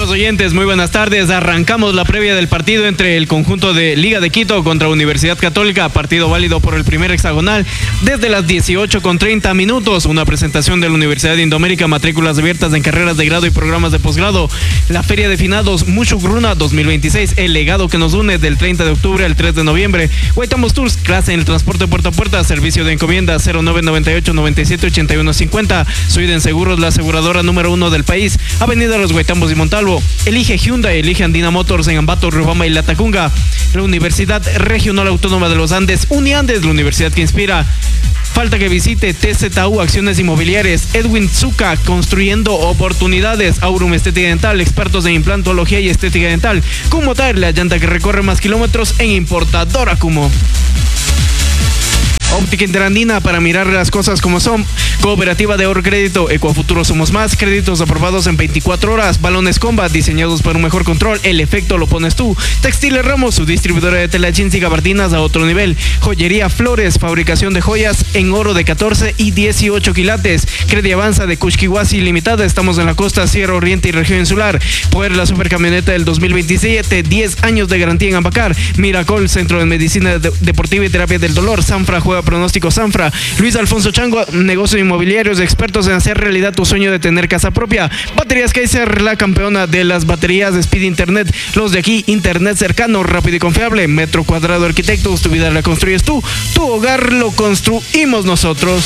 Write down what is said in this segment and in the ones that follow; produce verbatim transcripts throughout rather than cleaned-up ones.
Amigos oyentes, muy buenas tardes. Arrancamos la previa del partido entre el conjunto de Liga de Quito contra Universidad Católica, partido válido por el primer hexagonal desde las dieciocho con treinta minutos. Una presentación de la Universidad de Indoamérica, matrículas abiertas en carreras de grado y programas de posgrado. La Feria de Finados Muchugruna dos mil veintiséis, el legado que nos une, del treinta de octubre al tres de noviembre. Guaitamos Tours, clase en el transporte puerta a puerta, servicio de encomienda cero nueve noventa y ocho noventa y siete ochenta y uno cincuenta. Suiden Seguros, la aseguradora número uno del país. Avenida Los Guaitambos y Montalvo. Elige Hyundai, elige Andina Motors en Ambato, Riobamba y Latacunga. La Universidad Regional Autónoma de los Andes, Uniandes, la universidad que inspira. Falta que visite T Z U Acciones Inmobiliarias, Edwin Zucca, construyendo oportunidades. Aurum Estética Dental, expertos en implantología y estética dental. Kumo Tire, la llanta que recorre más kilómetros en importadora Kumo. Óptica Interandina, para mirar las cosas como son. Cooperativa de Ahorro Crédito, Ecuafuturo Somos Más, créditos aprobados en veinticuatro horas. Balones Combat, diseñados para un mejor control, el efecto lo pones tú. Textiles Ramos, su distribuidora de tela jeans y gabardinas a otro nivel. Joyería Flores, fabricación de joyas en oro de catorce y dieciocho quilates. Credi Avanza de Cushquihuasi Limitada, estamos en la costa, Sierra Oriente y región insular. Poder, la supercamioneta del dos mil veintisiete, diez años de garantía en Ambacar. Miracol, Centro de Medicina de- Deportiva y Terapia del Dolor. Sanfra, juega pronóstico Sanfra. Luis Alfonso Chango, negocios inmobiliarios, expertos en hacer realidad tu sueño de tener casa propia. Baterías Kaiser, la campeona de las baterías de Speed Internet. Los de aquí, internet cercano, rápido y confiable. Metro Cuadrado Arquitectos, tu vida la construyes tú, tu hogar lo construimos nosotros.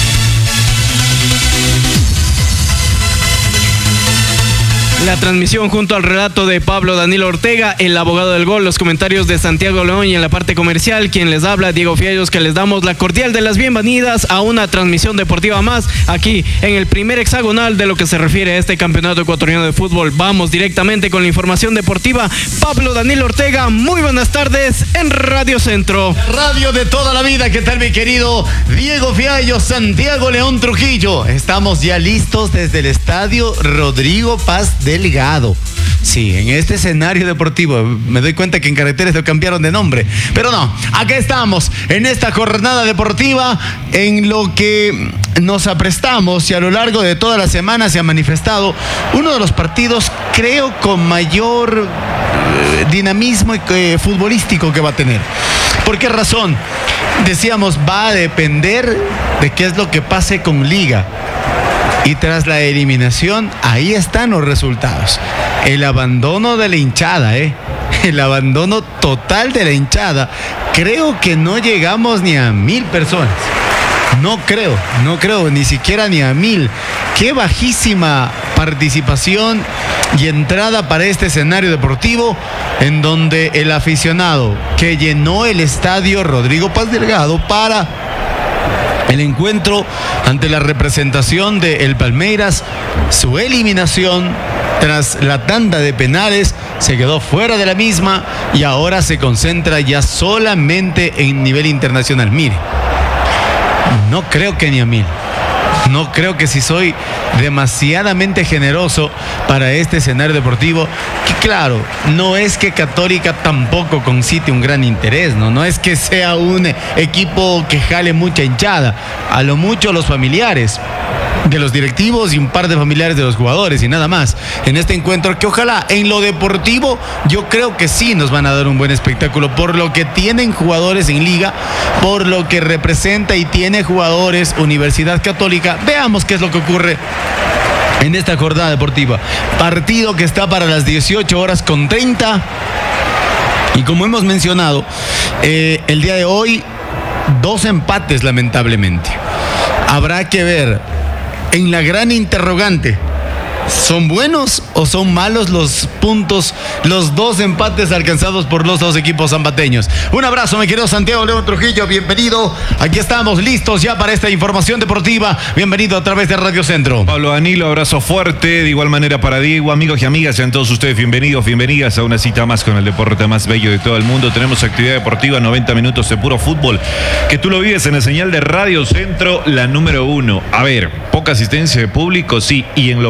La transmisión junto al relato de Pablo Danilo Ortega, el abogado del gol, los comentarios de Santiago León y en la parte comercial, quien les habla, Diego Fiallos, que les damos la cordial de las bienvenidas a una transmisión deportiva más aquí en el primer hexagonal de lo que se refiere a este campeonato ecuatoriano de fútbol. Vamos directamente con la información deportiva. Pablo Danilo Ortega, muy buenas tardes en Radio Centro. Radio de toda la vida, ¿qué tal mi querido Diego Fiallos, Santiago León Trujillo? Estamos ya listos desde el estadio Rodrigo Paz Delgado. Sí, en este escenario deportivo, me doy cuenta que en Carreteras lo cambiaron de nombre, pero no, acá estamos, en esta jornada deportiva, en lo que nos aprestamos y a lo largo de toda la semana se ha manifestado uno de los partidos, creo, con mayor eh, dinamismo eh, futbolístico que va a tener. ¿Por qué razón? Decíamos, va a depender de qué es lo que pase con Liga. Y tras la eliminación, ahí están los resultados. El abandono de la hinchada, ¿eh? El abandono total de la hinchada. Creo que no llegamos ni a mil personas. No creo, no creo, ni siquiera ni a mil. Qué bajísima participación y entrada para este escenario deportivo, en donde el aficionado que llenó el estadio Rodrigo Paz Delgado para el encuentro ante la representación de el Palmeiras, su eliminación tras la tanda de penales, se quedó fuera de la misma y ahora se concentra ya solamente en nivel internacional. Mire, no creo que ni a mil. No creo que si soy demasiadamente generoso para este escenario deportivo, que claro, no es que Católica tampoco concite un gran interés, ¿no? No es que sea un equipo que jale mucha hinchada, a lo mucho los familiares de los directivos y un par de familiares de los jugadores y nada más en este encuentro, que ojalá en lo deportivo yo creo que sí nos van a dar un buen espectáculo por lo que tienen jugadores en Liga, por lo que representa y tiene jugadores Universidad Católica. Veamos qué es lo que ocurre en esta jornada deportiva. Partido que está para las dieciocho horas con treinta y como hemos mencionado, eh, el día de hoy dos empates lamentablemente. Habrá que ver en la gran interrogante, ¿son buenos o son malos los puntos, los dos empates alcanzados por los dos equipos zambateños? Un abrazo, mi querido Santiago León Trujillo, bienvenido. Aquí estamos listos ya para esta información deportiva. Bienvenido a través de Radio Centro. Pablo Danilo, abrazo fuerte, de igual manera para Diego, amigos y amigas, sean todos ustedes bienvenidos, bienvenidas a una cita más con el deporte más bello de todo el mundo. Tenemos actividad deportiva, noventa minutos de puro fútbol, que tú lo vives en el señal de Radio Centro, la número uno. A ver, poca asistencia de público, sí, y en lo personal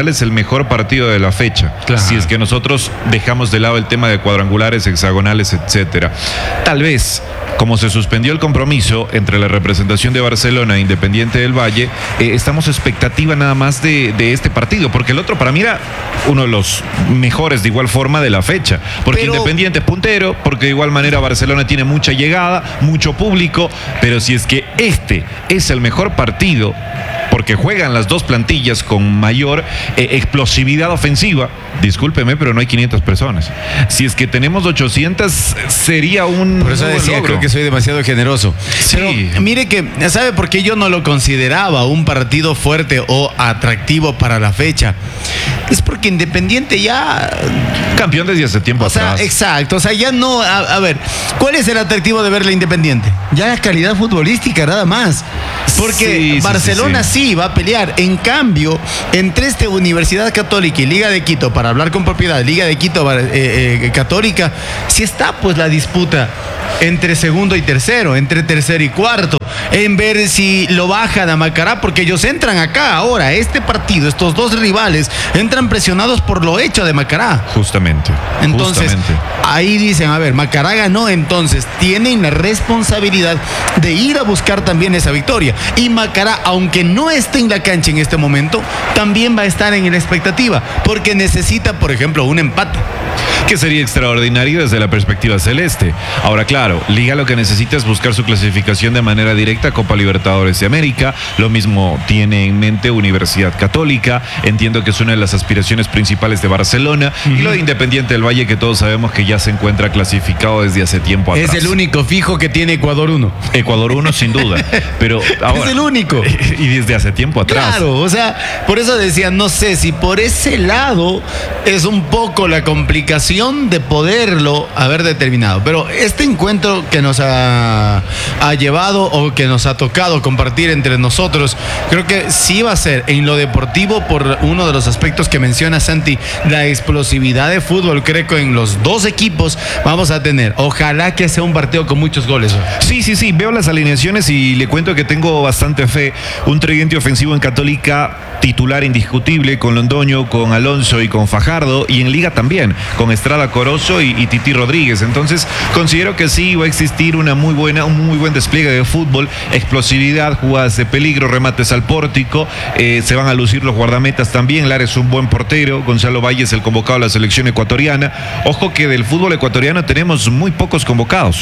hexagonal es el mejor partido de la fecha. Claro. Si es que nosotros dejamos de lado el tema de cuadrangulares, hexagonales, etcétera. Tal vez, como se suspendió el compromiso entre la representación de Barcelona e Independiente del Valle, eh, estamos expectativa nada más de, de este partido, porque el otro para mí era uno de los mejores de igual forma de la fecha, porque pero... Independiente es puntero, porque de igual manera Barcelona tiene mucha llegada, mucho público, pero si es que este es el mejor partido, porque juegan las dos plantillas con mayor eh, explosividad ofensiva, discúlpeme, pero no hay quinientas personas. Si es que tenemos ochocientas, sería un... Por eso decía, logro. Creo que soy demasiado generoso. Sí. Pero mire que, ¿sabe por qué yo no lo consideraba un partido fuerte o atractivo para la fecha? Es porque Independiente ya... Campeón desde hace tiempo o sea, atrás. Exacto, o sea, ya no... A, a ver, ¿cuál es el atractivo de verle Independiente? Ya la calidad futbolística, nada más. Porque sí, Barcelona sí, sí, sí. sí va a pelear. En cambio, entre este Universidad Católica y Liga de Quito, para hablar con propiedad, Liga de Quito eh, eh, Católica, sí está pues la disputa entre segundo y tercero, entre tercero y cuarto, en ver si lo bajan a Macará, porque ellos entran acá ahora, este partido, estos dos rivales, entran presionados por lo hecho de Macará. Justamente. Entonces, justamente. ahí dicen, a ver, Macará ganó, entonces tienen la responsabilidad de ir a buscar también esa victoria. Y Macará, aunque no esté en la cancha en este momento, también va a estar en la expectativa, porque necesita, por ejemplo, un empate. Que sería extraordinario desde la perspectiva celeste. Ahora, claro, Liga lo que necesita es buscar su clasificación de manera directa a Copa Libertadores de América. Lo mismo tiene en mente Universidad Católica. Entiendo que es una de las aspiraciones principales de Barcelona. Uh-huh. Y lo de Independiente del Valle, que todos sabemos que ya se encuentra clasificado desde hace tiempo atrás. Es el único fijo que tiene Ecuador uno. Ecuador uno, sin duda. Pero ahora, es el único. Y desde hace tiempo atrás. Claro, o sea, por eso decía, no sé si por ese lado es un poco la complicación de poderlo haber determinado, pero este encuentro que nos ha, ha llevado o que nos ha tocado compartir entre nosotros, creo que sí va a ser en lo deportivo por uno de los aspectos que menciona Santi, la explosividad de fútbol. Creo que en los dos equipos vamos a tener, ojalá que sea un partido con muchos goles. Sí, sí, sí, veo las alineaciones y le cuento que tengo bastante fe. Un tridente ofensivo en Católica titular indiscutible, con Londoño, con Alonso y con Fajardo, y en Liga también, con Estrada Corozo y, y Titi Rodríguez. Entonces considero que sí va a existir una muy buena, un muy buen despliegue de fútbol, explosividad, jugadas de peligro, remates al pórtico, eh, se van a lucir los guardametas también. Lara es un buen portero, Gonzalo Valles el convocado a la selección ecuatoriana. Ojo que del fútbol ecuatoriano tenemos muy pocos convocados,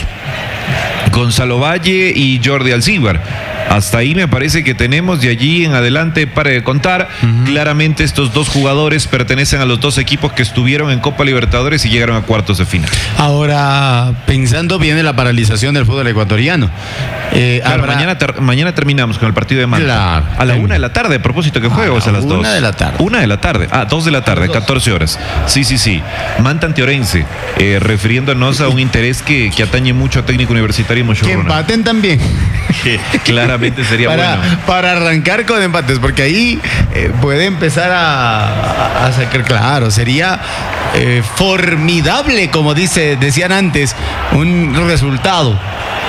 Gonzalo Valle y Jordi Alcíbar. Hasta ahí me parece que tenemos, de allí en adelante para de contar. Uh-huh. Claramente estos dos jugadores pertenecen a los dos equipos que estuvieron en Copa Libertadores y llegaron a cuartos de final. Ahora, pensando, viene la paralización del fútbol ecuatoriano. Eh, claro, habrá... mañana, ter- mañana terminamos con el partido de Manta. Claro. A la una de la tarde, a propósito, ¿qué juego es a las dos? Una de la tarde. Una de la tarde. Ah, dos de la tarde, catorce horas. Sí, sí, sí. Manta ante Orense, eh, refiriéndonos a un interés que, que atañe mucho a Técnico Universitario y Mochorrona. Que empaten también. Claramente sería para, bueno. Para arrancar con empates, porque ahí eh, puede empezar a, a, a sacar, claro, sería eh, formidable, como dice, decían antes, un resultado.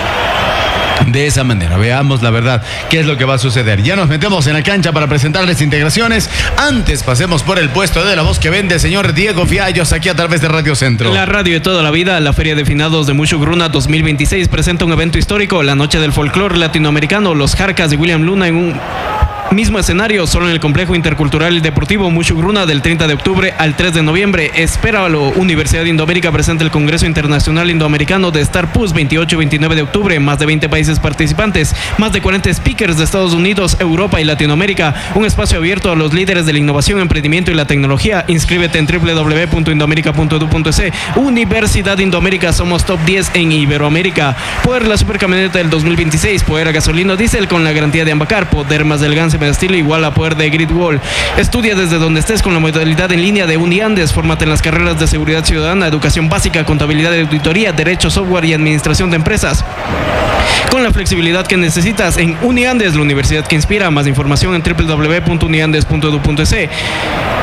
De esa manera, veamos la verdad, qué es lo que va a suceder. Ya nos metemos en la cancha para presentarles integraciones. Antes pasemos por el puesto de la voz que vende el señor Diego Fiallos, aquí a través de Radio Centro. La radio de toda la vida, la Feria de Finados de Muchugruna dos mil veintiséis presenta un evento histórico, la Noche del Folclor Latinoamericano, los Jarcas de William Luna en un mismo escenario, solo en el Complejo Intercultural y Deportivo Muchugruna del treinta de octubre al tres de noviembre. Espéralo. Universidad de Indoamérica presenta el Congreso Internacional Indoamericano de Star Plus veintiocho y veintinueve de octubre. Más de veinte países participantes, más de cuarenta speakers de Estados Unidos, Europa y Latinoamérica. Un espacio abierto a los líderes de la innovación, emprendimiento y la tecnología. Inscríbete en doble u doble u doble u punto indoamerica punto e d u punto e c. Universidad Indoamérica, somos top diez en Iberoamérica. Poder la supercamioneta del dos mil veintiséis, poder a gasolina diésel con la garantía de Ambacar, poder más del Ganse de estilo igual a poder de Grid Wall. Estudia desde donde estés con la modalidad en línea de Uniandes. Fórmate en las carreras de seguridad ciudadana, educación básica, contabilidad y auditoría, derecho, software y administración de empresas, con la flexibilidad que necesitas en Uniandes, la universidad que inspira. Más información en doble u doble u doble u punto uniandes punto e d u punto e c.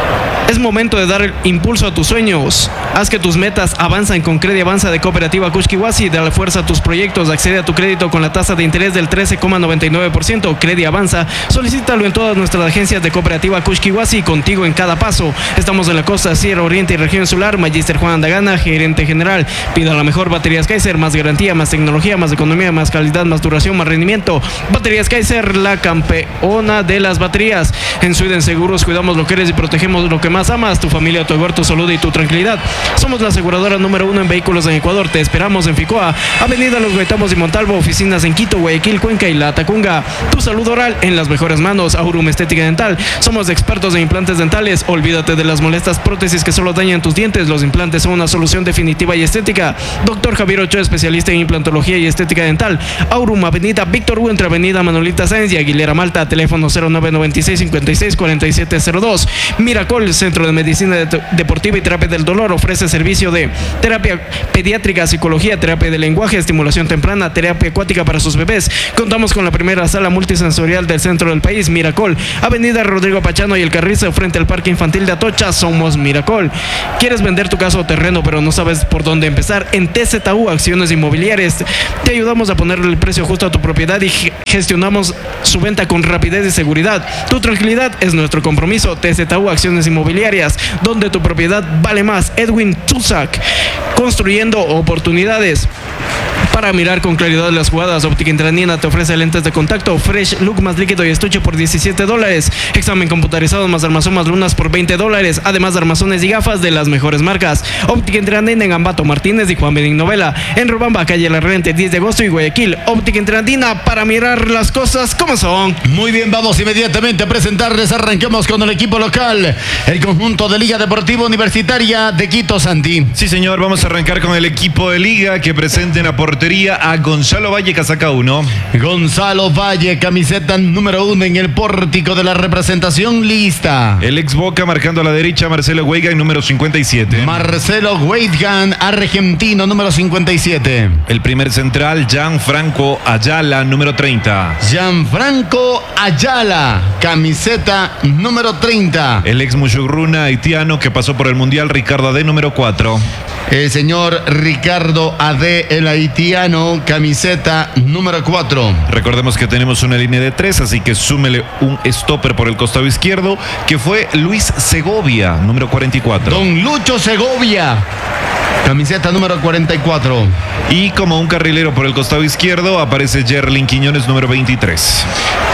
Es momento de dar impulso a tus sueños. Haz que tus metas avancen con Credi Avanza de Cooperativa Kushkiwasi. Dale fuerza a tus proyectos. Accede a tu crédito con la tasa de interés del trece coma noventa y nueve por ciento. Credi Avanza. Solicítalo en todas nuestras agencias de Cooperativa Kushkiwasi. Contigo en cada paso. Estamos en la costa, Sierra Oriente y región insular. Magister Juan Andagana, gerente general. Pida la mejor baterías Kaiser. Más garantía, más tecnología, más economía, más calidad, más duración, más rendimiento. Baterías Kaiser, la campeona de las baterías. En Sweden Seguros cuidamos lo que eres y protegemos lo que más amas, tu familia, tu hogar, tu salud y tu tranquilidad. Somos la aseguradora número uno en vehículos en Ecuador. Te esperamos en Ficoa, Avenida Los Gaitamos y Montalvo, oficinas en Quito, Guayaquil, Cuenca y La Tacunga. Tu salud oral en las mejores manos. Aurum Estética Dental. Somos expertos en implantes dentales. Olvídate de las molestas prótesis que solo dañan tus dientes. Los implantes son una solución definitiva y estética. Doctor Javier Ochoa, especialista en implantología y estética dental. Aurum, Avenida Víctor Hugo, entre Avenida Manolita Sáenz y Aguilera Malta. Teléfono cero nueve noventa y seis, cincuenta y seis, cuarenta y siete cero dos. Miracol, Centro de Medicina de Deportiva y Terapia del Dolor, ofrece servicio de terapia pediátrica, psicología, terapia de lenguaje, estimulación temprana, terapia acuática para sus bebés. Contamos con la primera sala multisensorial del centro del país. Miracol, Avenida Rodrigo Pachano y El Carrizo, frente al Parque Infantil de Atocha. Somos Miracol. ¿Quieres vender tu casa o terreno pero no sabes por dónde empezar? En T Z U Acciones Inmobiliarias te ayudamos a ponerle el precio justo a tu propiedad y gestionamos su venta con rapidez y seguridad. Tu tranquilidad es nuestro compromiso. T Z U Acciones Inmobiliarias, donde tu propiedad vale más. Edwin Tuzak, construyendo oportunidades. Para mirar con claridad las jugadas, Óptica Intranina te ofrece lentes de contacto Fresh Look más líquido y estuche por diecisiete dólares. Examen computarizado más armazón más lunas por veinte dólares. Además de armazones y gafas de las mejores marcas. Óptica Intranina en Ambato Martínez y Juan Benín Novela. En Robamba, calle La Rente, diez de agosto y Guayaquil. Óptica Intranina, para mirar las cosas como son. Muy bien, vamos inmediatamente a presentarles. Arranquemos con el equipo local. El conjunto de Liga Deportiva Universitaria de Quito, Santi. Sí, señor, vamos a arrancar con el equipo de Liga que presenten a portería a Gonzalo Valle, casaca uno. Gonzalo Valle, camiseta número uno en el pórtico de la representación lista. El ex Boca marcando a la derecha, Marcelo Weigand, número cincuenta y siete. Marcelo Weigand, argentino, número cincuenta y siete. El primer central, Gianfranco Ayala, número treinta. Gianfranco Ayala, camiseta número treinta. El ex Mushurruna haitiano que pasó por el Mundial, Ricardo Ade, número cuatro. El señor Ricardo Ade, el haitiano, camiseta número cuatro. Recordemos que tenemos una línea de tres, así que súmele un stopper por el costado izquierdo, que fue Luis Segovia, número cuarenta y cuatro. Don Lucho Segovia, camiseta número cuarenta y cuatro. Y como un carrilero por el costado izquierdo aparece Yerlin Quiñones, número veintitrés.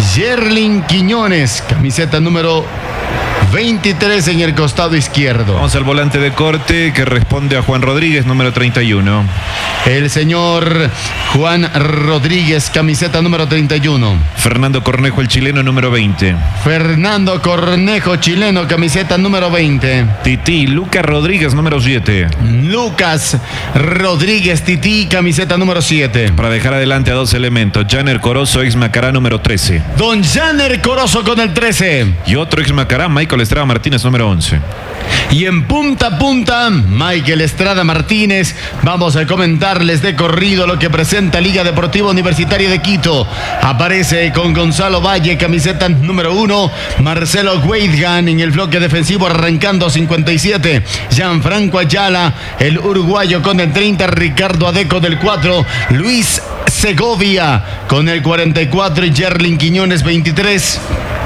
Yerlin Quiñones, camiseta número veintitrés en el costado izquierdo. Vamos al volante de corte que responde a Juan Rodríguez, número treinta y uno. El señor Juan Rodríguez, camiseta número treinta y uno. Fernando Cornejo, el chileno, número veinte. Fernando Cornejo, chileno, camiseta número veinte. Tití, Lucas Rodríguez, número siete. Lucas Rodríguez Tití, camiseta número siete. Para dejar adelante a dos elementos, Janer Corozo, ex Macará, número trece. Don Janer Corozo con el trece. Y otro ex Macará, Michael Estrada Martínez, número once. Y en punta a punta, Michael Estrada Martínez. Vamos a comentarles de corrido lo que presenta Liga Deportiva Universitaria de Quito. Aparece con Gonzalo Valle, camiseta número uno. Marcelo Weigand en el bloque defensivo arrancando cincuenta y siete. Gianfranco Ayala, el uruguayo con el treinta. Ricardo Ade con el cuatro. Luis Segovia con el cuarenta y cuatro y Yerlin Quiñones veintitrés.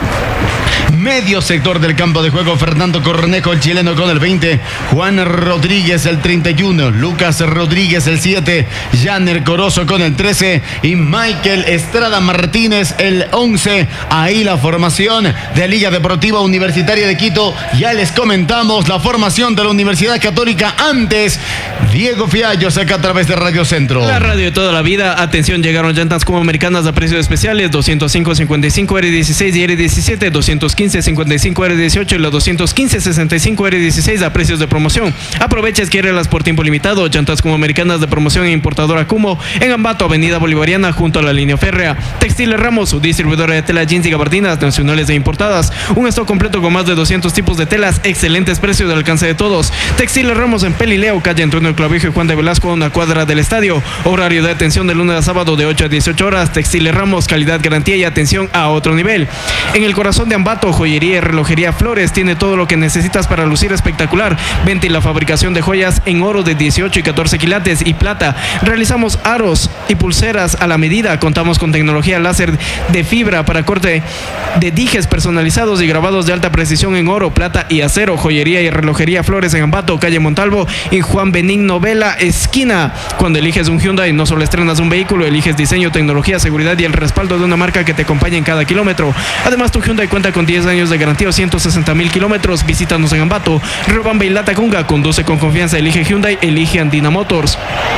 Medio sector del campo de juego, Fernando Cornejo, el chileno, con el veinte. Juan Rodríguez, el treinta y uno. Lucas Rodríguez, el siete. Janer Corozo con el trece. Y Michael Estrada Martínez, el once. Ahí la formación de Liga Deportiva Universitaria de Quito. Ya les comentamos la formación de la Universidad Católica antes. Diego Fiallos, acá a través de Radio Centro. La radio de toda la vida. Atención, llegaron llantas como americanas a precios especiales. doscientos cinco, cincuenta y cinco, R dieciséis y R diecisiete. doscientos quince, cincuenta y cinco, R dieciocho y la doscientos quince, sesenta y cinco, R dieciséis a precios de promoción. Aprovecha y adquiérelas por tiempo limitado. Llantas como americanas de promoción e importadora Cumo en Ambato, Avenida Bolivariana, junto a la línea férrea. Textiles Ramos, su distribuidora de tela, jeans y gabardinas nacionales e importadas. Un stock completo con más de doscientos tipos de telas, excelentes precios al alcance de todos. Textiles Ramos en Pelileo, calle Antonio El Clavijo y Juan de Velasco, una cuadra del estadio. Horario de atención de lunes a sábado de ocho a dieciocho horas. Textiles Ramos, calidad, garantía y atención a otro nivel. En el corazón de Ambato, Joyería y Relojería Flores tiene todo lo que necesitas para lucir espectacular. Venta y la fabricación de joyas en oro de dieciocho y catorce quilates y plata. Realizamos aros y pulseras a la medida. Contamos con tecnología láser de fibra para corte de dijes personalizados y grabados de alta precisión en oro, plata y acero. Joyería y Relojería Flores en Ambato, calle Montalvo y Juan Benigno Vela, esquina. Cuando eliges un Hyundai, no solo estrenas un vehículo, eliges diseño, tecnología, seguridad y el respaldo de una marca que te acompaña en cada kilómetro. Además, tu Hyundai cuenta con diez años de garantía o ciento sesenta mil kilómetros. Visítanos en Ambato, Riobamba y Latacunga. Conduce con confianza, elige Hyundai, elige Andina Motors.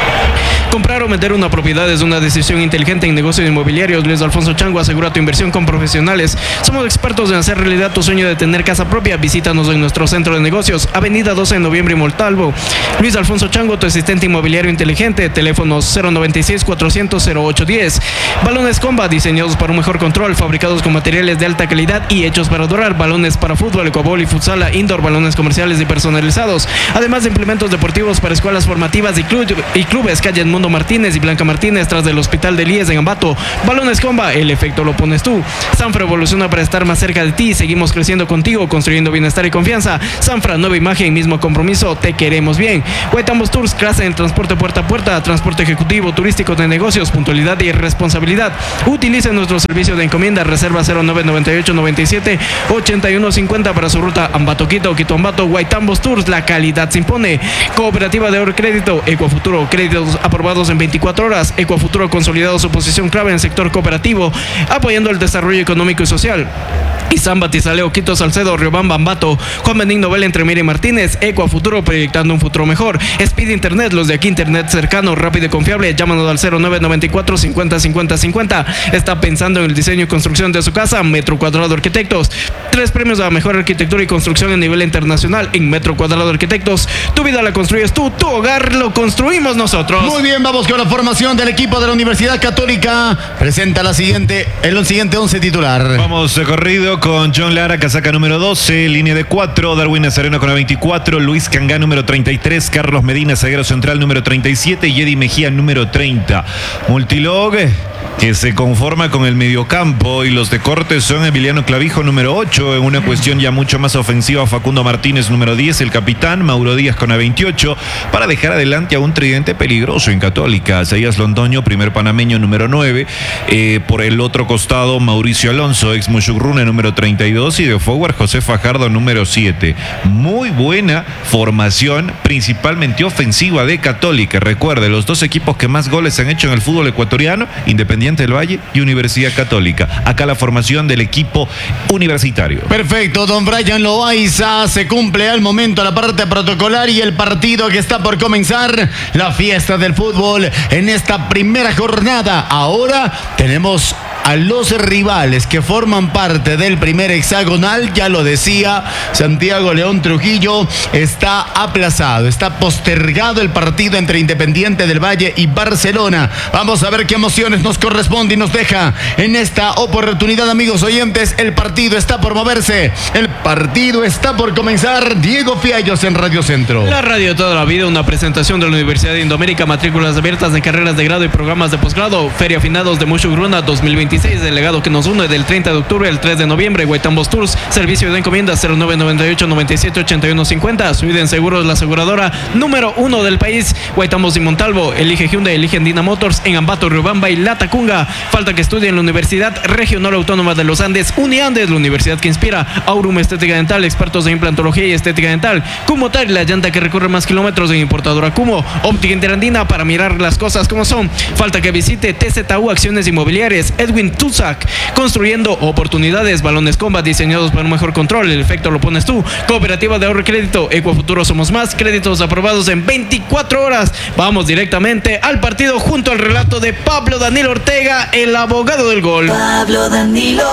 Comprar o vender una propiedad es una decisión inteligente en negocios inmobiliarios. Luis Alfonso Chango, asegura tu inversión con profesionales. Somos expertos en hacer realidad tu sueño de tener casa propia. Visítanos en nuestro centro de negocios, avenida doce de noviembre y Montalvo. Luis Alfonso Chango, tu asistente inmobiliario inteligente. Teléfonos cero noventa y seis, cuatrocientos, cero ocho diez. Balones Comba, diseñados para un mejor control, fabricados con materiales de alta calidad y hechos para durar. Balones para fútbol, ecobol y futsala, indoor, balones comerciales y personalizados. Además de implementos deportivos para escuelas formativas y, club, y clubes. Calle Mundo Martínez y Blanca Martínez, tras del Hospital de Líes en Ambato. Balones Comba, el efecto lo pones tú. Sanfra evoluciona para estar más cerca de ti. Seguimos creciendo contigo, construyendo bienestar y confianza. Sanfra, nueva imagen, mismo compromiso, te queremos bien. Huetambos Tours, clase en transporte puerta a puerta, transporte ejecutivo, turístico, de negocios, puntualidad y responsabilidad. Utilice nuestro servicio de encomienda. Reserva cero nueve noventa y ocho noventa y siete ochenta y uno cincuenta para su ruta Ambato Quito, Quito Ambato. Huetambos Tours, la calidad se impone. Cooperativa de Oro Crédito, Ecuafuturo, créditos aprobados en veinticuatro horas. Ecuafuturo, consolidado su posición clave en el sector cooperativo, apoyando el desarrollo económico y social. Izam, Batizaleo, Quito, Salcedo, Riobamba, Ambato, Juan Benigno Vela, entre Mira y Martínez. Ecuafuturo, proyectando un futuro mejor. Speed Internet, los de aquí, internet cercano, rápido y confiable. Llámanos al cero nueve noventa y cuatro cincuenta cincuenta cincuenta. Está pensando en el diseño y construcción de su casa. Metro Cuadrado Arquitectos, tres premios a la mejor arquitectura y construcción a nivel internacional en Metro Cuadrado Arquitectos. Tu vida la construyes tú, tu hogar lo construimos nosotros. Muy bien, vamos con la formación del equipo de la Universidad Católica. Presenta la siguiente, el siguiente once titular. Vamos de corrido con John Lara, casaca número doce, línea de cuatro, Darwin Nazareno con la veinticuatro, Luis Cangá número treinta y tres, Carlos Medina, zaguero central número treinta y siete y Eddie Mejía número treinta. Multilog, que se conforma con el mediocampo, y los de corte son Emiliano Clavijo número ocho, en una cuestión ya mucho más ofensiva, Facundo Martínez número diez, el capitán, Mauro Díaz con la veintiocho, para dejar adelante a un tridente peligroso en Católica. Isaías Londoño, primer panameño número nueve, eh, por el otro costado Mauricio Alonso, ex Muchugruna número treinta y dos, y de forward José Fajardo número siete. Muy buena formación, principalmente ofensiva de Católica. Recuerde, los dos equipos que más goles han hecho en el fútbol ecuatoriano, Independiente del Valle y Universidad Católica. Acá la formación del equipo universitario. Perfecto, don Brian Loaiza. Se cumple al momento la parte protocolar y el partido que está por comenzar, la fiesta del fútbol en esta primera jornada. Ahora tenemos a los rivales que forman parte del primer hexagonal. Ya lo decía Santiago León Trujillo, está aplazado, está postergado el partido entre Independiente del Valle y Barcelona. Vamos a ver qué emociones nos corresponde y nos deja en esta oportunidad, amigos oyentes. El partido está por moverse, el partido está por comenzar. Diego Fiallos en Radio Centro. La radio de toda la vida, una presentación de la Universidad de Indoamérica, matrículas abiertas en carreras de grado y programas de posgrado. Feria Finados de Muchugruna dos mil veintiséis, delegado que nos une del treinta de octubre al tres de noviembre. Huetambos Tours, servicio de encomienda cero nueve noventa y ocho noventa y siete ochenta y uno cincuenta. Sweden Seguros, la aseguradora número uno del país. Huetambos y Montalvo, elige Hyundai, elige Andina Motors en Ambato, Riobamba y Latacunga. Falta que estudie en la Universidad Regional Autónoma de los Andes, Uniandes, la universidad que inspira. Aurum Estética Dental, expertos en implantología y estética dental. Kumo Tire, la llanta que recorre más kilómetros en importadora Kumo. Óptica Interandina, para mirar las cosas como son. Falta que visite T Z U Acciones Inmobiliarias. Edwin Tusac, construyendo oportunidades. Balones Combat, diseñados para un mejor control, el efecto lo pones tú. Cooperativa de Ahorro y Crédito, Ecuafuturo, somos más. Créditos aprobados en veinticuatro horas. Vamos directamente al partido junto al relato de Pablo Danilo Ortega, el abogado del gol. Pablo Danilo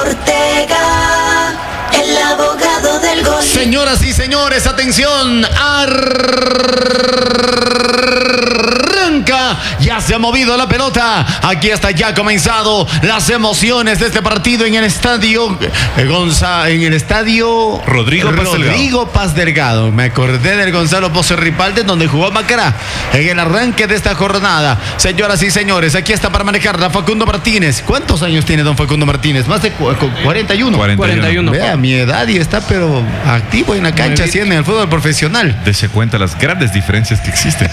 Ortega, el abogado del gol. Señoras y señores, atención, arranca pelota. Ya se ha movido la pelota. Aquí está ya comenzado las emociones de este partido en el estadio eh, Gonza, en el estadio Rodrigo Paz Delgado. Rodrigo Paz Delgado. Me acordé del Gonzalo Pozo Ripalde donde jugó Macará en el arranque de esta jornada. Señoras y señores, aquí está para manejarla Facundo Martínez. ¿Cuántos años tiene don Facundo Martínez? Más de cu cuarenta y uno. cuarenta y uno. Vea, mi edad y está pero activo en la cancha, así en el fútbol profesional. Dese cuenta las grandes diferencias que existen.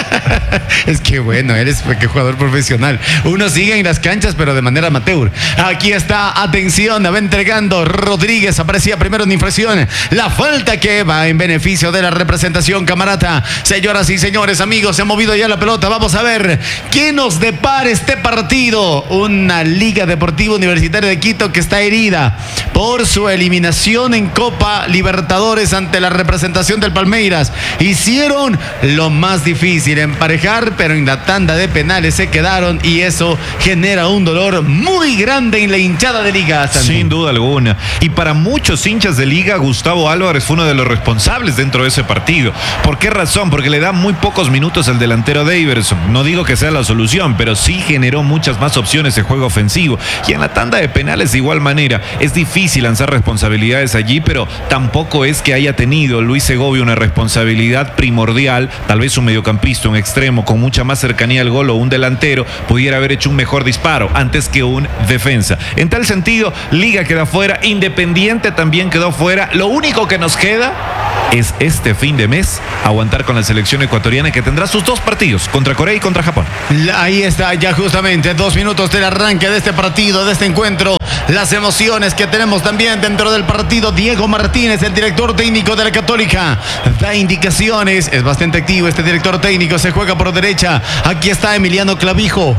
Es que bueno, eres que jugador profesional. Uno sigue en las canchas, pero de manera amateur. Aquí está, atención, va entregando Rodríguez. Aparecía primero en infracción. La falta que va en beneficio de la representación camarata. Señoras y señores, amigos, se ha movido ya la pelota. Vamos a ver qué nos depara este partido. Una Liga Deportiva Universitaria de Quito que está herida por su eliminación en Copa Libertadores ante la representación del Palmeiras. Hicieron lo más difícil, emparejar, pero en la tanda de penales se quedaron y eso genera un dolor muy grande en la hinchada de Liga. Santi. Sin duda alguna. Y para muchos hinchas de Liga, Gustavo Álvarez fue uno de los responsables dentro de ese partido. ¿Por qué razón? Porque le da muy pocos minutos al delantero Daverson. No digo que sea la solución, pero sí generó muchas más opciones de juego ofensivo. Y en la tanda de penales de igual manera. Es difícil lanzar responsabilidades allí, pero tampoco es que haya tenido Luis Segovia una responsabilidad primordial. Tal vez un mediocampista, un extremo con mucha más cercanía al gol o un delantero pudiera haber hecho un mejor disparo antes que un defensa. En tal sentido, Liga queda fuera, Independiente también quedó fuera. Lo único que nos queda es este fin de mes aguantar con la selección ecuatoriana que tendrá sus dos partidos, contra Corea y contra Japón. Ahí está ya justamente dos minutos del arranque de este partido, de este encuentro. Las emociones que tenemos también dentro del partido. Diego Martínez, el director técnico de la Católica, da indicaciones. Es bastante activo este director técnico. Se juega por derecha. Aquí está Emiliano Clavijo.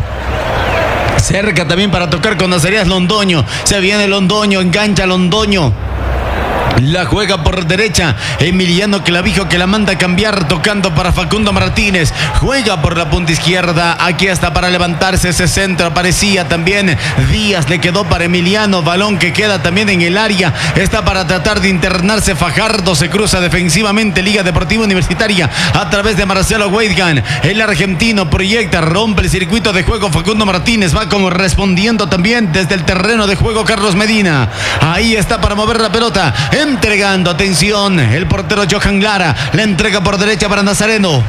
Cerca también para tocar con Nazarías Londoño. Se viene Londoño, engancha Londoño. La juega por derecha Emiliano Clavijo, que la manda a cambiar, tocando para Facundo Martínez. Juega por la punta izquierda. Aquí está para levantarse ese centro. Aparecía también Díaz. Le quedó para Emiliano. Balón que queda también en el área. Está para tratar de internarse Fajardo. Se cruza defensivamente Liga Deportiva Universitaria a través de Marcelo Weidgan. El argentino proyecta, rompe el circuito de juego Facundo Martínez. Va como respondiendo también desde el terreno de juego Carlos Medina. Ahí está para mover la pelota. Entregando, atención, el portero Johan Lara. La entrega por derecha para Nazareno.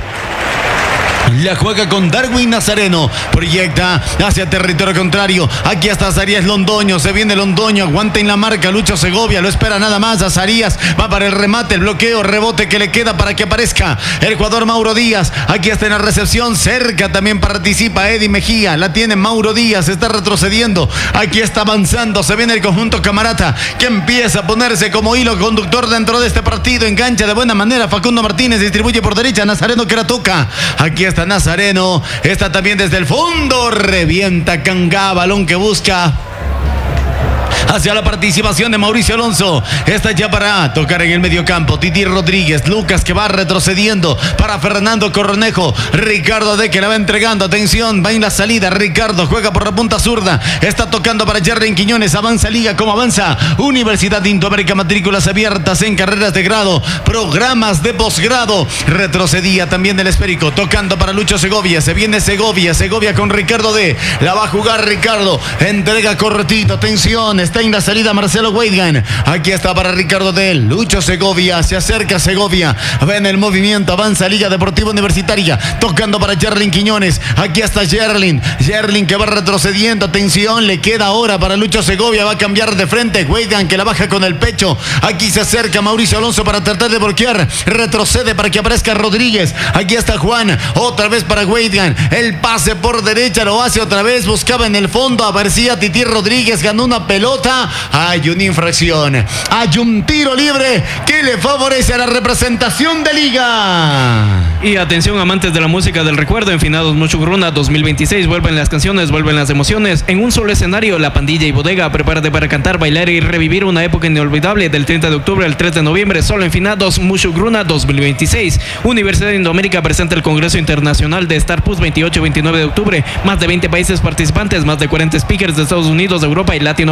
La juega con Darwin Nazareno. Proyecta hacia territorio contrario. Aquí está Azarías Londoño. Se viene Londoño. Aguanta en la marca Lucho Segovia. Lo espera nada más. Azarías va para el remate. El bloqueo. Rebote que le queda para que aparezca el jugador Mauro Díaz. Aquí está en la recepción. Cerca también participa Eddie Mejía. La tiene Mauro Díaz. Está retrocediendo. Aquí está avanzando. Se viene el conjunto camarata, que empieza a ponerse como hilo conductor dentro de este partido. Engancha de buena manera Facundo Martínez. Distribuye por derecha. Nazareno que la toca. Aquí está Nazareno, está también desde el fondo, revienta Cangá, balón que busca hacia la participación de Mauricio Alonso. Está ya para tocar en el mediocampo Titi Rodríguez, Lucas que va retrocediendo para Fernando Cornejo, Ricardo de que la va entregando, atención, va en la salida, Ricardo juega por la punta zurda, está tocando para Jerry Quiñones, avanza Liga, como avanza Universidad de Indoamérica, matrículas abiertas en carreras de grado, programas de posgrado. Retrocedía también el esférico, tocando para Lucho Segovia, se viene Segovia, Segovia con Ricardo D, la va a jugar Ricardo, entrega cortito, atención, está en la salida Marcelo Weidgan. Aquí está para Ricardo Del. Lucho Segovia. Se acerca Segovia. Ven el movimiento. Avanza Liga Deportiva Universitaria. Tocando para Jerlin Quiñones. Aquí está Jerlin. Jerlin que va retrocediendo. Atención. Le queda ahora para Lucho Segovia. Va a cambiar de frente. Weidgan que la baja con el pecho. Aquí se acerca Mauricio Alonso para tratar de bloquear. Retrocede para que aparezca Rodríguez. Aquí está Juan. Otra vez para Weidgan. El pase por derecha. Lo hace otra vez. Buscaba en el fondo. Aparecía Titi Rodríguez. Ganó una pelota. Hay una infracción. Hay un tiro libre que le favorece a la representación de Liga. Y atención, amantes de la música del recuerdo, en Finados Muchugruna dos mil veintiséis, vuelven las canciones, vuelven las emociones. En un solo escenario, La Pandilla y Bodega, prepárate para cantar, bailar y revivir una época inolvidable del treinta de octubre al tres de noviembre, solo en Finados Muchugruna dos mil veintiséis. Universidad de Indoamérica presenta el Congreso Internacional de Startups veintiocho y veintinueve de octubre. Más de veinte países participantes, más de cuarenta speakers de Estados Unidos, Europa y Latinoamérica.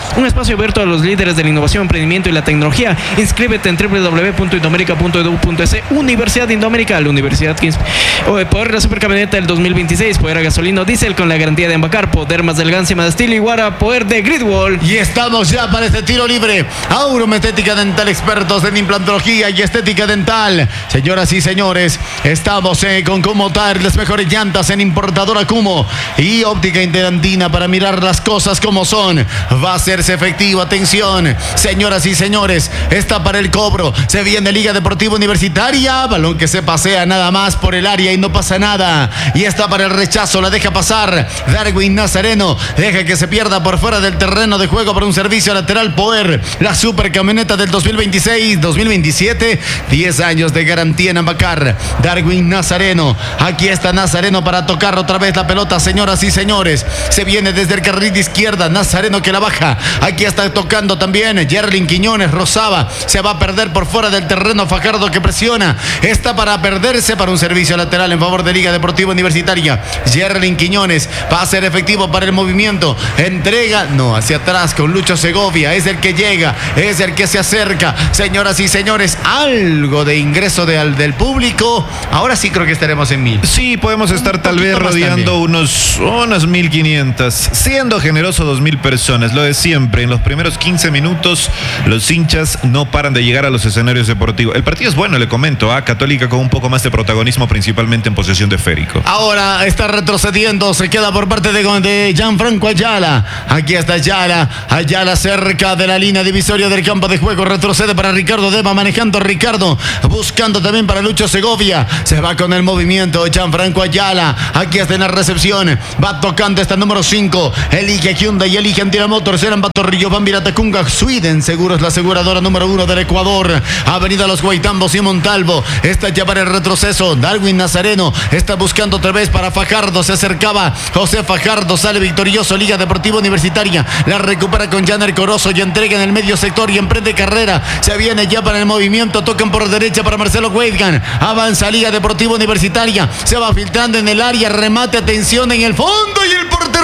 un espacio abierto a los líderes de la innovación, emprendimiento y la tecnología. Inscríbete en doble u doble u doble u punto indoamerica punto e d u punto e s. Universidad Indoamérica, la universidad que insp- poder la supercamioneta del dos mil veintiséis, poder a gasolina o diésel con la garantía de Embacar, poder más elegancia, más estilo y guara, poder de Gridwall. Y estamos ya para este tiro libre. Aurometética Dental, expertos en implantología y estética dental. Señoras y señores, estamos eh, con Kumo Tire, las mejores llantas en importadora Kumo y óptica interantina para mirar las cosas como son. Va a hacerse efectivo, atención. Señoras y señores, está para el cobro. Se viene Liga Deportiva Universitaria, balón que se pasea nada más por el área y no pasa nada. Y está para el rechazo, la deja pasar Darwin Nazareno, deja que se pierda por fuera del terreno de juego para un servicio lateral. Poder, la super camioneta del dos mil veintiséis dos mil veintisiete, diez años de garantía en Ambacar. Darwin Nazareno, aquí está Nazareno para tocar otra vez la pelota, señoras y señores. Se viene desde el carril de izquierda, Nazareno que la baja, aquí está tocando también Yerlin Quiñones, rozaba, se va a perder por fuera del terreno. Fajardo que presiona, está para perderse para un servicio lateral en favor de Liga Deportiva Universitaria. Yerlin Quiñones va a ser efectivo para el movimiento, entrega, no, hacia atrás con Lucho Segovia, es el que llega, es el que se acerca. Señoras y señores, algo de ingreso de, al, del público, ahora sí creo que estaremos en mil. Sí, podemos estar Un tal vez poquito más rodeando también. unos, unas mil quinientas, siendo generoso dos mil personas. Lo de siempre, en los primeros quince minutos los hinchas no paran de llegar a los escenarios deportivos. El partido es bueno, le comento, a Católica con un poco más de protagonismo, principalmente en posesión de Férico. Ahora está retrocediendo, se queda por parte de, de Gianfranco Ayala. Aquí está Ayala, Ayala cerca de la línea divisoria del campo de juego, retrocede para Ricardo Deva, manejando Ricardo, buscando también para Lucho Segovia, se va con el movimiento Gianfranco Ayala, aquí está en la recepción, va tocando esta número cinco, elige Hyundai, elige Antira Motors, eran Batorrillo, Van Viratacunga, Sweden Seguros, la aseguradora número uno del Ecuador, Avenida Los Guaitambos y Montalvo, está ya para el retroceso, Darwin Nazareno, está buscando otra vez para Fajardo, se acercaba José Fajardo, sale victorioso, Liga Deportiva Universitaria, la recupera con Janer Corozo y entrega en el medio sector y emprende carrera, se viene ya para el movimiento, tocan por derecha para Marcelo Weidgan, avanza Liga Deportiva Universitaria, se va filtrando en el área, remate, atención en el fondo y el portero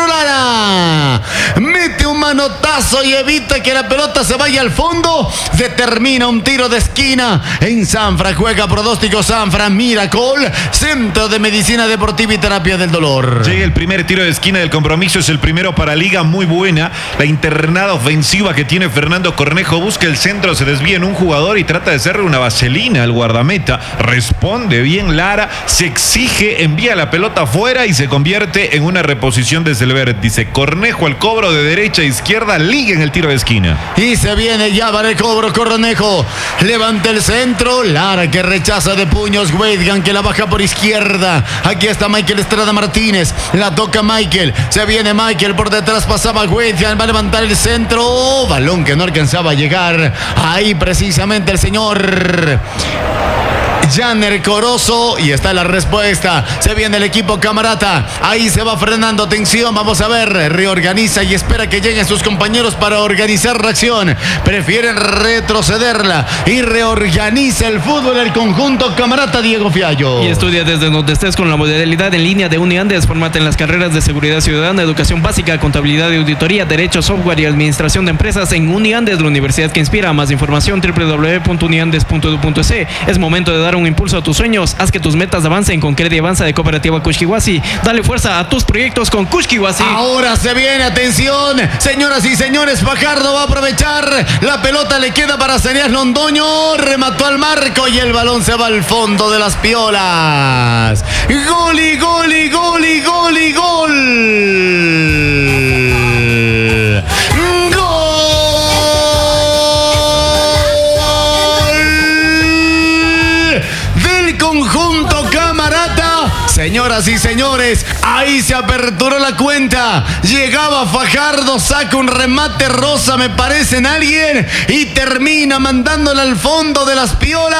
Lara mete un manotazo y evita que la pelota se vaya al fondo, determina un tiro de esquina en Sanfra, juega pronóstico Sanfra, Miracle, Centro de Medicina Deportiva y Terapia del Dolor. Llega el primer tiro de esquina del compromiso, es el primero para Liga, muy buena. La internada ofensiva que tiene Fernando Cornejo, busca el centro, se desvía en un jugador y trata de hacerle una vaselina al guardameta. Responde bien Lara, se exige, envía la pelota afuera y se convierte en una reposición desde el vértice. Cornejo al cobro de derecha a izquierda, Liga en el tiro de esquina. Y se viene ya para el cobro Cornejo, levanta el centro, Lara que rechaza de puños, Weidgan que la baja por izquierda, aquí está Michael Estrada Martínez, la toca Michael, se viene Michael, por detrás pasaba Weidgan, va a levantar el centro, balón que no alcanzaba a llegar, ahí precisamente el señor Janer Corozo, y está la respuesta, se viene el equipo Camarata, ahí se va frenando, atención, vamos a ver, reorganiza y espera que lleguen sus compañeros para organizar la acción, prefieren retrocederla y reorganiza el fútbol el conjunto Camarata. Diego Fiallo. Y estudia desde donde estés con la modalidad en línea de Uniandes. Fórmate en las carreras de seguridad ciudadana, educación básica, contabilidad y auditoría, derecho, software y administración de empresas en Uniandes, la universidad que inspira. Más información doble u doble u doble u punto uniandes punto e d u punto e s. Es momento de dar un impulso a tus sueños. Haz que tus metas avancen con Credit Avanza de Cooperativa Kushkiwasi. Dale fuerza a tus proyectos con Kushkiwasi. Ahora se viene, atención, señoras y señores, Fajardo va a aprovechar, la pelota le queda para Ceneas Londoño, remató al marco y el balón se va al fondo de las piolas. Gol y gol y gol y gol y gol. Conjunto Camarata, señoras y señores, ahí se aperturó la cuenta, llegaba Fajardo, saca un remate rosa me parece en alguien y termina mandándola al fondo de las piolas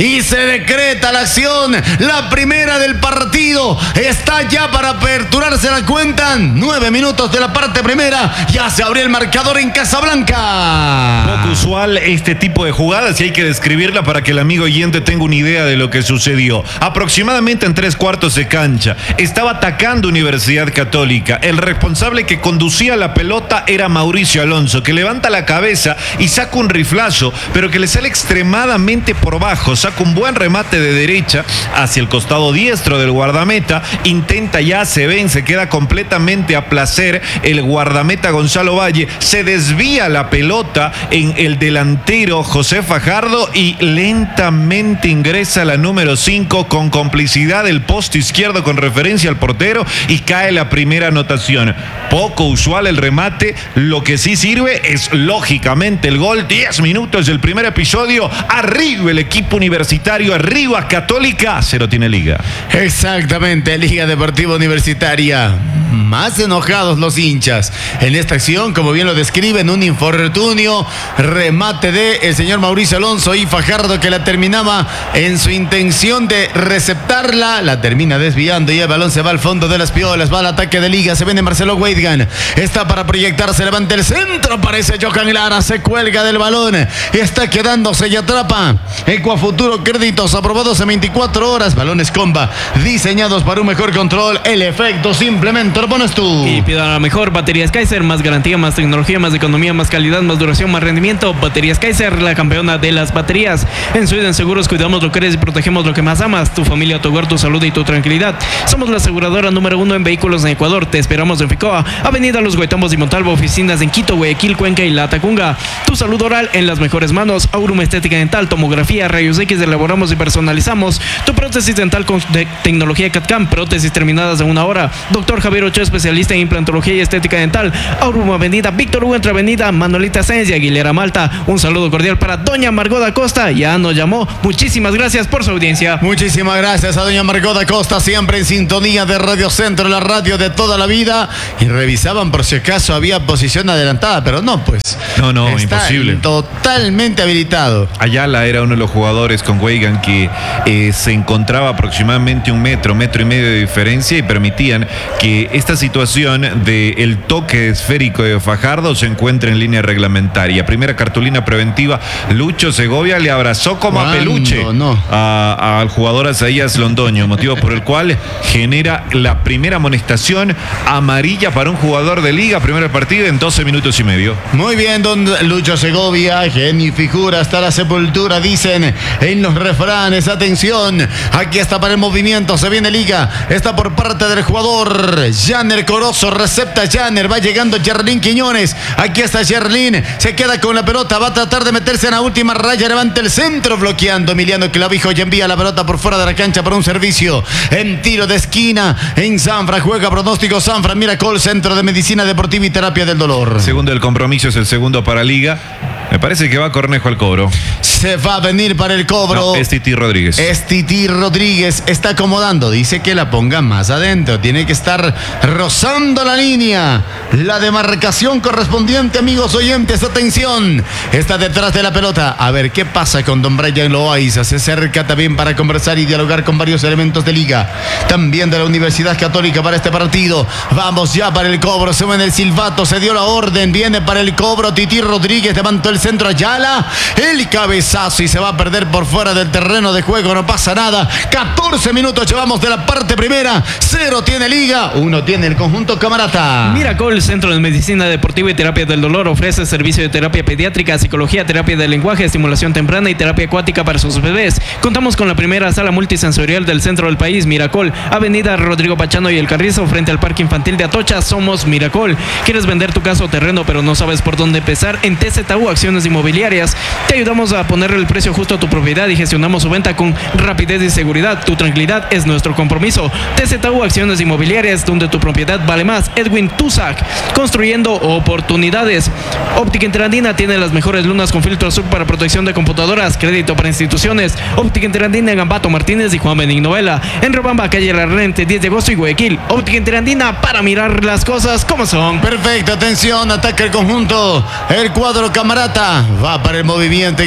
y se decreta la acción. La primera del partido está ya para aperturarse la cuenta. Nueve minutos de la parte primera. Ya se abrió el marcador en Casablanca. Poco usual este tipo de jugadas y hay que describirla para que el amigo oyente tenga una idea de lo que sucedió. Aproximadamente en tres cuartos de cancha estaba atacando Universidad Católica. El responsable que conducía la pelota era Mauricio Alonso, que levanta la cabeza y saca un riflazo, pero que le sale extremadamente por bajo. Saca un buen remate de derecha hacia el costado diestro del guardameta. Intenta, ya se ven, se queda completamente a placer el guardameta Gonzalo Valle. Se desvía la pelota en el delantero José Fajardo y lentamente ingresa la número cinco con complicidad del poste izquierdo con referencia al portero y cae la primera anotación. Poco usual el remate, lo que sí sirve es lógicamente el gol. diez minutos del primer episodio, arriba el equipo universitario, arriba Católica, cero tiene Liga. Exactamente, Liga Deportiva Universitaria. Más enojados los hinchas. En esta acción, como bien lo describen, un infortunio, remate de el señor Mauricio Alonso y Fajardo, que la terminaba en su intención de receptarla, la termina desviando y el balón se va al fondo de las piolas. Va al ataque de Liga, se viene Marcelo Weidgan, está para proyectarse, levanta el centro, aparece Johan Lara, se cuelga del balón y está quedándose y atrapa. Ecuafuturo, créditos aprobados en veinticuatro horas, balones comba diseñados para un mejor control. El efecto simplemente lo pones tú. Y pido a la mejor, baterías Kaiser, más garantía, más tecnología, más economía, más calidad, más duración, más rendimiento. Baterías Kaiser, la campeona de las baterías. En Sweden Seguros cuidamos lo que eres y protegemos lo que más amas, tu familia, tu hogar, tu salud y tu tranquilidad. Somos la aseguradora número uno en vehículos en Ecuador. Te esperamos en Ficoa, Avenida Los Guaitambos y Montalvo, oficinas en Quito, Guayaquil, Cuenca y La Tacunga. Tu salud oral en las mejores manos. Aurum Estética Dental, tomografía, rayos X, elaboramos y personalizamos tu prótesis dental con de tecnología C A D C A M, prótesis terminadas en una hora. Doctor Javier Ochoa, especialista en implantología y estética dental. Aurum Avenida Víctor Hugo, entre Avenida Manuelita Sáenz y Aguilera Malta. Un saludo cordial para doña Margot Acosta, ya nos llamó. Muchísimas gracias por su audiencia. Muchísimas gracias a doña Margot Acosta, siempre en sintonía de Radio Centro, la radio de toda la vida. Y revisaban por si acaso había posición adelantada, pero no, pues. No, no, está imposible. Totalmente habilitado. Ayala era uno de los jugadores con Weigand que eh, se encontraba aproximadamente un metro, metro y medio de diferencia y permitían que esta situación del toque esférico de Fajardo se encuentre en línea reglamentaria. Primera cartulina preventiva, Lucho Segovia le abrazó como a peluche no. a, al jugador Azaías Londoño, motivo por el cual genera la primera amonestación amarilla para un jugador de Liga, primer partido en doce minutos y medio. Muy bien, don Lucho Segovia, genio y figura hasta la sepultura, dicen en los refranes. Atención, aquí está para el movimiento, se viene Liga, está por parte del jugador Janer Corozo, recepta Janer, va llegando Yerlín Quiñones, aquí está Yerlín, se queda con la pelota, va a tratar de meterse en la última raya, levanta el centro, bloqueando Emiliano Clavijo y envía la pelota por fuera de la cancha para un servicio en tiro de esquina en Sanfra. Juega pronóstico Sanfra Miracol, Centro de Medicina Deportiva y Terapia del Dolor. Segundo del compromiso, es el segundo para Liga. Me parece que va Cornejo al cobro. Se va a venir para el cobro. No, es Titi Rodríguez. Es Titi Rodríguez. Está acomodando. Dice que la ponga más adentro. Tiene que estar rozando la línea. La demarcación correspondiente, amigos oyentes. Atención. Está detrás de la pelota. A ver qué pasa con don Brian Loaiza. Se acerca también para conversar y dialogar con varios elementos de Liga. También de la Universidad Católica para este partido. Vamos ya para el cobro. Se mueve el silbato. Se dio la orden. Viene para el cobro Titi Rodríguez. Levantó el centro Ayala, el cabezazo y se va a perder por fuera del terreno de juego. No pasa nada. catorce minutos llevamos de la parte primera. Cero tiene Liga, uno tiene el conjunto Camarata. Miracol, Centro de Medicina Deportiva y Terapia del Dolor, ofrece servicio de terapia pediátrica, psicología, terapia del lenguaje, estimulación temprana y terapia acuática para sus bebés. Contamos con la primera sala multisensorial del centro del país. Miracol, Avenida Rodrigo Pachano y El Carrizo, frente al Parque Infantil de Atocha. Somos Miracol. ¿Quieres vender tu casa o terreno pero no sabes por dónde empezar? En T Z U Acciones Inmobiliarias te ayudamos a ponerle el precio justo a tu propiedad y gestionamos su venta con rapidez y seguridad. Tu tranquilidad es nuestro compromiso. T Z U Acciones Inmobiliarias, donde tu propiedad vale más. Edwin Tusac, construyendo oportunidades. Óptica Interandina tiene las mejores lunas con filtro azul para protección de computadoras. Crédito para instituciones. Óptica Interandina en Gambato Martínez y Juan Benín Novela. En Robamba, calle La Rente, diez de agosto y Guayaquil. Óptica Interandina para mirar las cosas como son. Perfecto, atención, ataca el conjunto. El cuadro Camarata va para el movimiento y el medio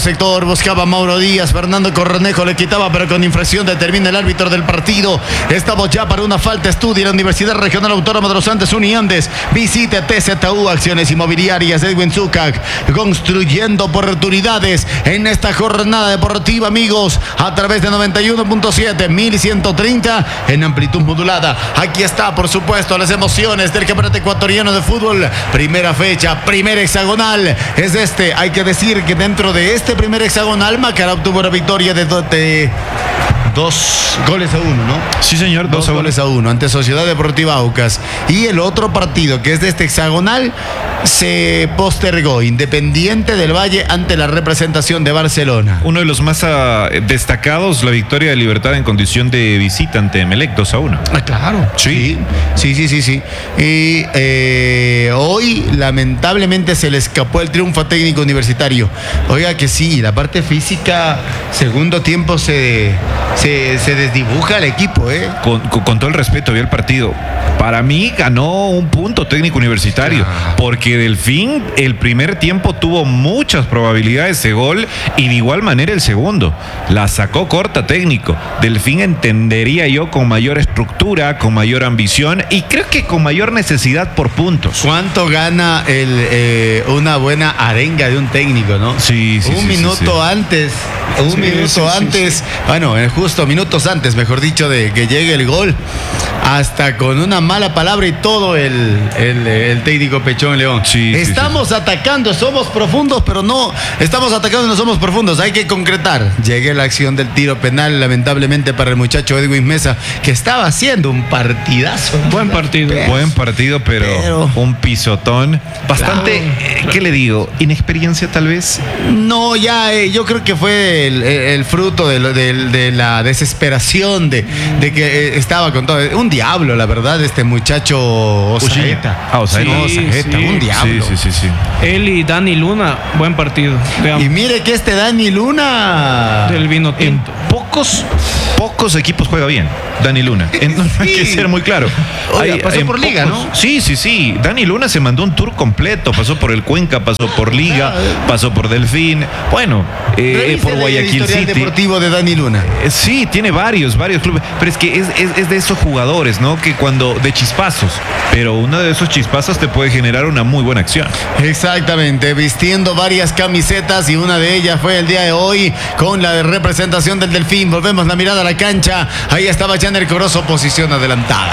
sector, buscaba Mauro Díaz, Fernando Cornejo le quitaba, pero con infracción determina el árbitro del partido. Estamos ya para una falta. Estudia la Universidad Regional Autónoma de los Andes, Uniandes. Visite T Z U, Acciones Inmobiliarias, Edwin Zucac, construyendo oportunidades en esta jornada deportiva, amigos, a través de noventa y uno punto siete, mil ciento treinta en amplitud modulada. Aquí está, por supuesto, las emociones del Campeonato Ecuatoriano de Fútbol. Primera fecha, primer hexagonal. Es este, hay que decir que dentro de este primer hexagonal, Macará obtuvo una victoria de, de dos goles a uno, ¿no? Sí, señor, dos, dos a uno. goles a uno ante Sociedad Deportiva Aucas. Y el otro partido, que es de este hexagonal, se postergó. Independiente del Valle ante la representación de Barcelona. Uno de los más uh, destacados, la victoria de Libertad en condición de visita ante Emelec, dos a uno. Ah, claro. Sí. Sí, sí, sí, sí. Y eh, hoy, lamentablemente, se le escapó el triunfo técnico universitario. Oiga que sí, la parte física, segundo tiempo se, se, se desdibuja el equipo, ¿eh? Con, con, con todo el respeto, vi el partido. Para mí ganó un punto técnico universitario, ah. porque Delfín el primer tiempo tuvo muchas probabilidades de gol y de igual manera el segundo. La sacó corta técnico. Delfín entendería yo con mayor estructura, con mayor ambición y creo que con mayor necesidad por puntos. ¿Cuánto gana el, eh, una buena arenga de un técnico, no? Sí, sí, Un sí, minuto sí, sí. antes, un Sí, minuto sí, sí, antes, sí. bueno, justo minutos antes, mejor dicho, de que llegue el gol, hasta con una mala palabra y todo el, el, el técnico Pechón León. Sí, sí, estamos sí, sí. atacando, somos profundos, pero no, estamos atacando y no somos profundos, hay que concretar. Llegue la acción del tiro penal, lamentablemente para el muchacho Edwin Mesa, que estaba haciendo un partidazo. Buen partido. Buen partido, pero, Pero- un pisotón. Bastante, Claro. eh, ¿qué le digo? ¿Inexperiencia tal vez? No, ya, eh, yo creo que fue el, el fruto de, lo- de- de la desesperación de, de que eh, estaba con todo. Un diablo, la verdad, este muchacho Osaeta. Ah, Osaeta. No, Sí, Osaeta, sí. un diablo. Sí, sí, sí, sí. Él y Dani Luna, buen partido. De Y ambos. mire que este Dani Luna. Del vino En tinto. pocos, pocos equipos juega bien Dani Luna. En- no hay que ser muy claro. Oiga, pasó en por Liga, ¿no? Sí, sí, sí. Dani Luna se mandó un tour completo. Pasó por el Cuenca, pasó por Liga, pasó por Delfín. Bueno, eh, Revise por el Guayaquil historial City. deportivo de Dani Luna. Eh, Sí, tiene varios, varios clubes, pero es que es, es- es de esos jugadores, ¿no? Que cuando, de chispazos, pero uno de esos chispazos te puede generar una muy buena acción. Exactamente, vistiendo varias camisetas y una de ellas fue el día de hoy con la de representación del Delfín. Volvemos la mirada a la cancha. Ahí estaba Janer Corozo, posición adelantada.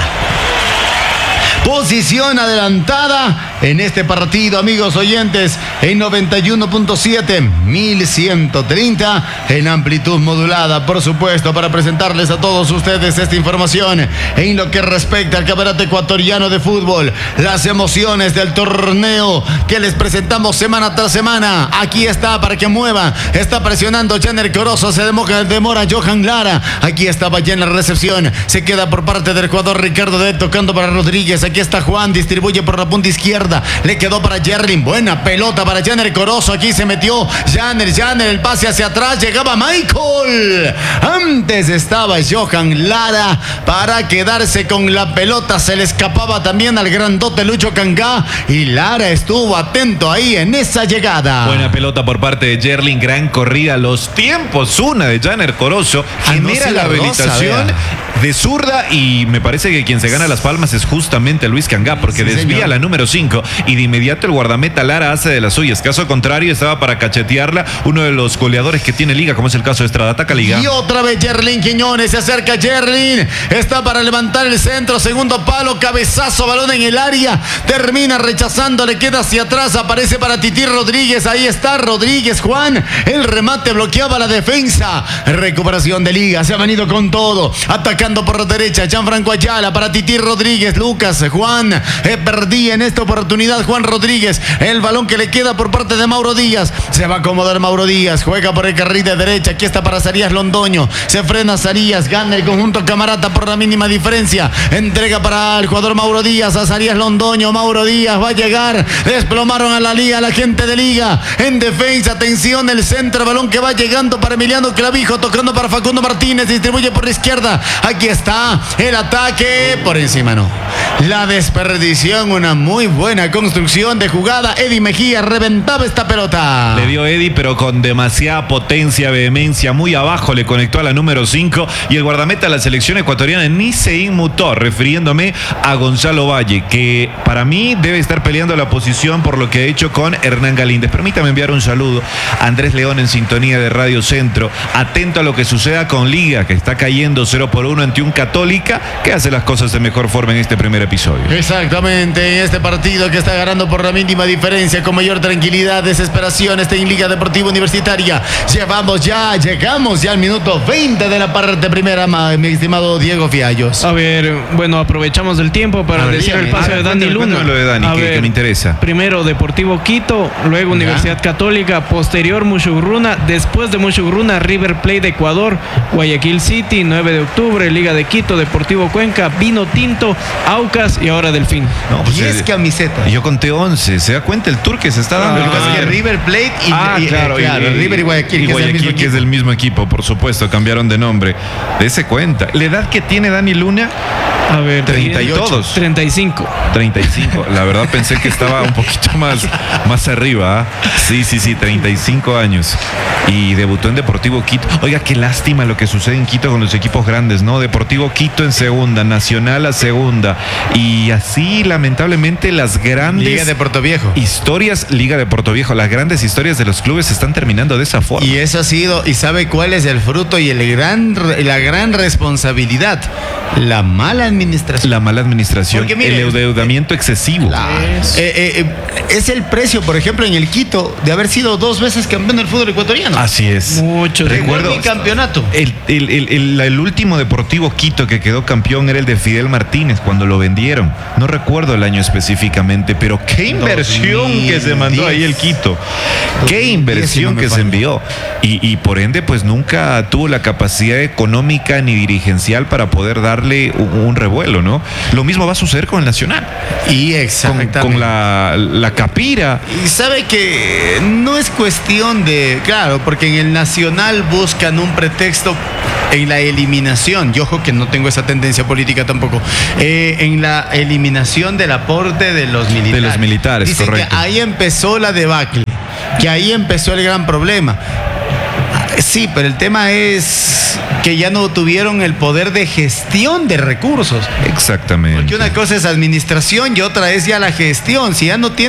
Posición adelantada en este partido, amigos oyentes, en noventa y uno punto siete, mil ciento treinta, en amplitud modulada, por supuesto, para presentarles a todos ustedes esta información en lo que respecta al Campeonato Ecuatoriano de Fútbol, las emociones del torneo que les presentamos semana tras semana. Aquí está para que mueva, está presionando Janer Corozo, se demora, demora Johan Lara, aquí estaba ya en la recepción, se queda por parte del jugador Ricardo de tocando para Rodríguez. Aquí está Juan, distribuye por la punta izquierda. Le quedó para Jerlin. Buena pelota para Janer Corozo. Aquí se metió Janer, Janer, el pase hacia atrás. Llegaba Michael. Antes estaba Johan Lara para quedarse con la pelota. Se le escapaba también al grandote Lucho Cangá. Y Lara estuvo atento ahí en esa llegada. Buena pelota por parte de Jerlin, gran corrida, los tiempos, una de Janer Corozo, Ah, no, genera sí, la la rosa, habilitación vea. de zurda y me parece que quien se gana las palmas es justamente Luis Cangá, porque Sí, desvía señor. la número cinco y de inmediato el guardameta Lara hace de las suyas. Caso contrario, estaba para cachetearla uno de los goleadores que tiene Liga, como es el caso de Estrada. Ataca Liga. Y otra vez Jerlin Quiñones, se acerca Jerlin, está para levantar el centro, segundo palo, cabezazo, balón en el área, termina rechazando, le queda hacia atrás, aparece para Titi Rodríguez, ahí está Rodríguez, Juan, el remate bloqueaba la defensa, recuperación de Liga, se ha venido con todo, atacando por la derecha, Gianfranco Ayala para Titi Rodríguez, Lucas, Juan, eh, perdí en esta oportunidad Juan Rodríguez, el balón que le queda por parte de Mauro Díaz, se va a acomodar Mauro Díaz, juega por el carril de derecha, aquí está para Zarías Londoño, se frena Zarías, gana el conjunto Camarata por la mínima diferencia, entrega para el jugador Mauro Díaz a Zarías Londoño, Mauro Díaz va a llegar, desplomaron a la Liga, a la gente de Liga, en defensa, atención, el centro, balón que va llegando para Emiliano Clavijo, tocando para Facundo Martínez, distribuye por la izquierda, aquí está el ataque, por encima no, la desperdición, una muy buena buena construcción de jugada. Eddie Mejía reventaba esta pelota. Le dio Eddie, pero con demasiada potencia, vehemencia, muy abajo le conectó a la número cinco y el guardameta de la selección ecuatoriana ni se inmutó, refiriéndome a Gonzalo Valle, que para mí debe estar peleando la posición por lo que ha hecho con Hernán Galíndez. Permítame enviar un saludo a Andrés León en sintonía de Radio Centro, atento a lo que suceda con Liga, que está cayendo cero por uno ante un Católica que hace las cosas de mejor forma en este primer episodio. Exactamente, en este partido que está ganando por la mínima diferencia, con mayor tranquilidad, desesperación, está en Liga Deportiva Universitaria. Llevamos ya, llegamos ya al minuto veinte de la parte primera, mi estimado Diego Fiallos. A ver, bueno, aprovechamos el tiempo para ver, decir dígame, el paso a ver, de Dani cuéntame, Luna. cuéntame lo de Dani, A que- ver, que me interesa. Primero Deportivo Quito, luego Ya. Universidad Católica, posterior Mushurruna, después de Mushurruna, River Plate de Ecuador, Guayaquil City, nueve de octubre, Liga de Quito, Deportivo Cuenca, Vino Tinto, Aucas y ahora Delfín. No, pues, diez eh, camisetas. Yo conté once, ¿se da cuenta el tour que se está dando? Lo el que pasa es que Cacique? River Plate y, Ah, y- claro, eh, claro, y- River y Guayaquil, y que es el Guayaquil, mismo que es equipo. del mismo equipo, por supuesto, cambiaron de nombre. Dese cuenta. La edad que tiene Dani Luna, A ver, treinta y diez, todos. treinta y cinco. treinta y cinco. La verdad pensé que estaba un poquito más, más arriba. ¿ah? Sí, sí, sí, treinta y cinco años. Y debutó en Deportivo Quito. Oiga, qué lástima lo que sucede en Quito con los equipos grandes, ¿no? Deportivo Quito en segunda, Nacional a segunda. Y así, lamentablemente, las grandes Liga de Puerto Viejo. historias, Liga de Puerto Viejo, las grandes historias de los clubes se están terminando de esa forma. Y eso ha sido, y sabe cuál es el fruto y el gran, la gran responsabilidad, la mala administración. La mala administración, Porque mire, el endeudamiento excesivo. Claro. Eh, eh, eh, es el precio, por ejemplo, en el Quito, de haber sido dos veces campeón del fútbol ecuatoriano. Así es. Mucho. Recuerdo- El campeonato. El, el- el- el- el último Deportivo Quito que quedó campeón era el de Fidel Martínez cuando lo vendieron. No recuerdo el año específicamente, pero qué inversión dos mil que se mandó ahí el Quito. Qué dos mil diez, inversión si no me que se falla. envió. Y, y por ende, pues nunca tuvo la capacidad económica ni dirigencial para poder darle un, un revuelo, ¿no? Lo mismo va a suceder con el Nacional. Y Con, exactamente. con la, la Capira. Y sabe que no es cuestión de, claro, porque en el Nacional buscan un pretexto en la eliminación, y ojo que no tengo esa tendencia política tampoco, eh, en la eliminación del aporte de los militares. De los militares, Dicen correcto. que ahí empezó la debacle, que ahí empezó el gran problema. Sí, pero el tema es que ya no tuvieron el poder de gestión de recursos. Exactamente. Porque una cosa es administración y otra es ya la gestión. Si ya no tiene